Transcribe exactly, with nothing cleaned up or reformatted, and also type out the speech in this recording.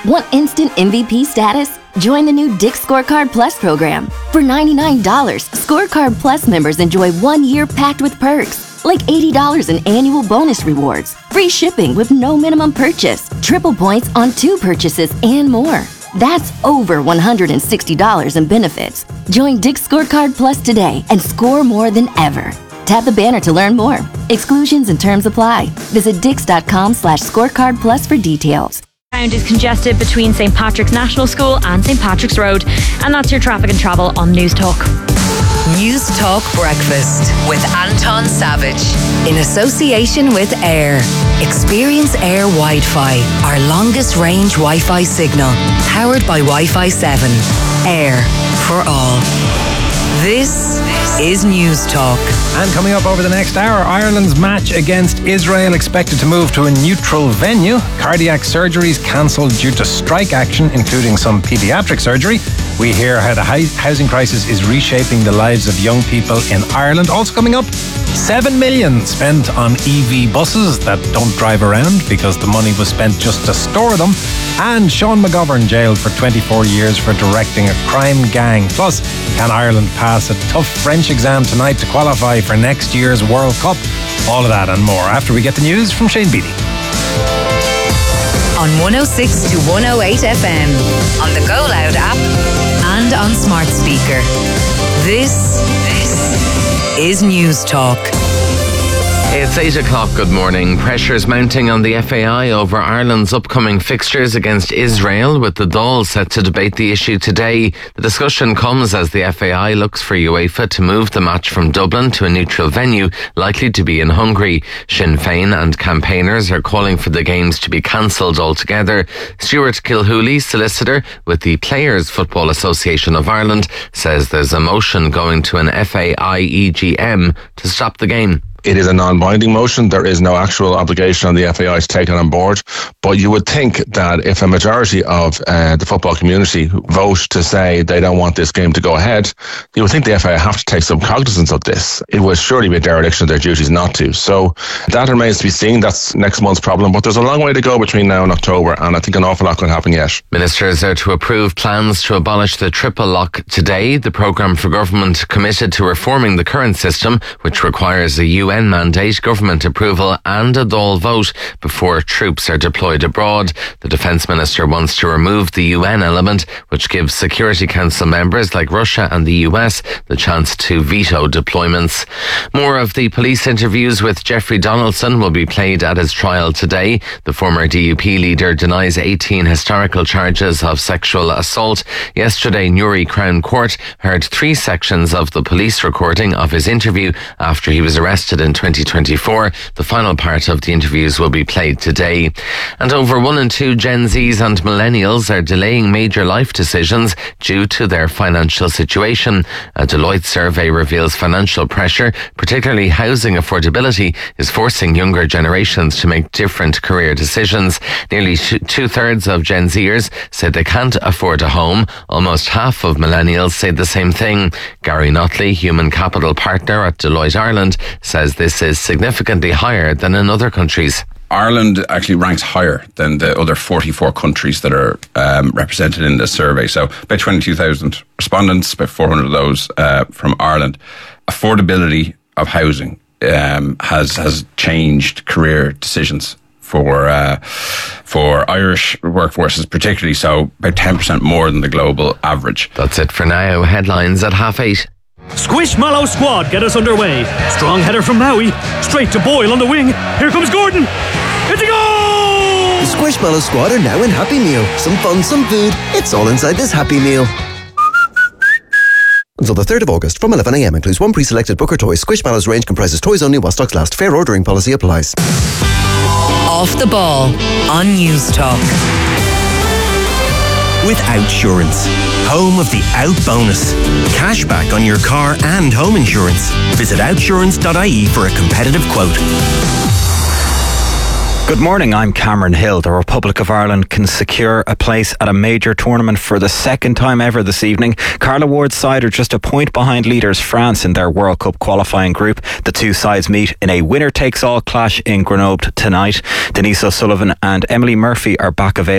Want instant M V P status? Join the new Dick's Scorecard Plus program. For ninety-nine dollars, Scorecard Plus members enjoy one year packed with perks, like eighty dollars in annual bonus rewards, free shipping with no minimum purchase, triple points on two purchases, and more. That's over one hundred sixty dollars in benefits. Join Dick's Scorecard Plus today and score more than ever. Tap the banner to learn more. Exclusions and terms apply. Visit dix.com slash scorecard plus for details. Sound is congested between Saint Patrick's National School and Saint Patrick's Road. And that's your traffic and travel on News Talk. News Talk Breakfast with Anton Savage in association with Air. Experience Air Wi-Fi, our longest range Wi-Fi signal, powered by Wi-Fi seven. Air for all. This is News Talk. And coming up over the next hour, Ireland's match against Israel expected to move to a neutral venue. Cardiac surgeries cancelled due to strike action, including some paediatric surgery. We hear how the housing crisis is reshaping the lives of young people in Ireland. Also coming up, seven million spent on E V buses that don't drive around because the money was spent just to store them. And Sean McGovern jailed for twenty-four years for directing a crime gang. Plus, can Ireland pass a tough French exam tonight to qualify for next year's World Cup? All of that and more after we get the news from Shane Beattie. On one oh six to one oh eight F M, on the Go Loud app, and on smart speaker. This, this is News Talk. It's eight o'clock, good morning. Pressure's mounting on the F A I over Ireland's upcoming fixtures against Israel, with the Dáil set to debate the issue today. The discussion comes as the F A I looks for UEFA to move the match from Dublin to a neutral venue, likely to be in Hungary. Sinn Féin and campaigners are calling for the games to be cancelled altogether. Stuart Kilhooley, solicitor with the Players Football Association of Ireland, says there's a motion going to an F A I E G M to stop the game. It is a non-binding motion. There is no actual obligation on the F A I to take it on board. But you would think that if a majority of uh, the football community vote to say they don't want this game to go ahead, you would think the F A I have to take some cognizance of this. It would surely be a dereliction of their duties not to. So that remains to be seen. That's next month's problem. But there's a long way to go between now and October, and I think an awful lot can happen yet. Ministers are to approve plans to abolish the triple lock today. The programme for government committed to reforming the current system, which requires a U N mandate, government approval and a Dáil vote before troops are deployed abroad. The Defence Minister wants to remove the U N element, which gives Security Council members like Russia and the U S the chance to veto deployments. More of the police interviews with Jeffrey Donaldson will be played at his trial today. The former D U P leader denies eighteen historical charges of sexual assault. Yesterday, Newry Crown Court heard three sections of the police recording of his interview after he was arrested in twenty twenty-four. The final part of the interviews will be played today. And over one in two Gen Zs and millennials are delaying major life decisions due to their financial situation. A Deloitte survey reveals financial pressure, particularly housing affordability, is forcing younger generations to make different career decisions. Nearly two-thirds of Gen Zers said they can't afford a home. Almost half of millennials say the same thing. Gary Notley, human capital partner at Deloitte Ireland, says this is significantly higher than in other countries. Ireland actually ranks higher than the other forty-four countries that are um, represented in this survey. So about twenty-two thousand respondents, about four hundred of those uh, from Ireland. Affordability of housing um, has has changed career decisions for uh, for Irish workforces, particularly so, about ten percent more than the global average. That's it for now. Headlines at half eight. Squishmallow squad get us underway. Strong header from Maui. Straight to Boyle on the wing. Here comes Gordon. It's a goal! The Squishmallow squad are now in Happy Meal. Some fun, some food. It's all inside this Happy Meal. Until the third of August from eleven a m includes one pre-selected Booker toy. Squishmallow's range comprises toys only while stocks last. Fair ordering policy applies. Off the Ball on News Talk. With Outsurance, home of the Out Bonus. Cashback on your car and home insurance. Visit outsurance dot I E for a competitive quote. Good morning, I'm Cameron Hill. The Republic of Ireland can secure a place at a major tournament for the second time ever this evening. Carla Ward's side are just a point behind leaders France in their World Cup qualifying group. The two sides meet in a winner-takes-all clash in Grenoble tonight. Denise O'Sullivan and Emily Murphy are back available